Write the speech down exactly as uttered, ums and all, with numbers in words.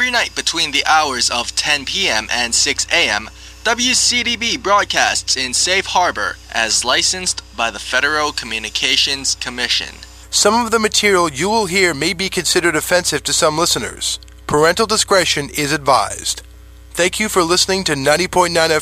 Every night between the hours of ten p.m. and six a.m., W C D B broadcasts in Safe Harbor as licensed by the Federal Communications Commission. Some of the material you will hear may be considered offensive to some listeners. Parental discretion is advised. Thank you for listening to ninety point nine F M.